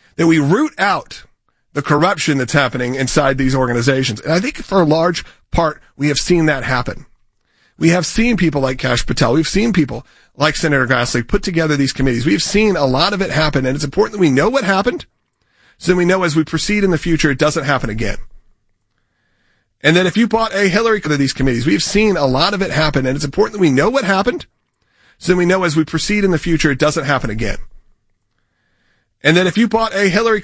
that we root out the corruption that's happening inside these organizations. And I think for a large part, we have seen that happen. We have seen people like Kash Patel. We've seen people like Senator Grassley put together these committees. We've seen a lot of it happen, and it's important that we know what happened so that we know as we proceed in the future, it doesn't happen again. And that if you bought a Hillary to these committees, we've seen a lot of it happen, and it's important that we know what happened so that we know as we proceed in the future, it doesn't happen again. And that if you bought a Hillary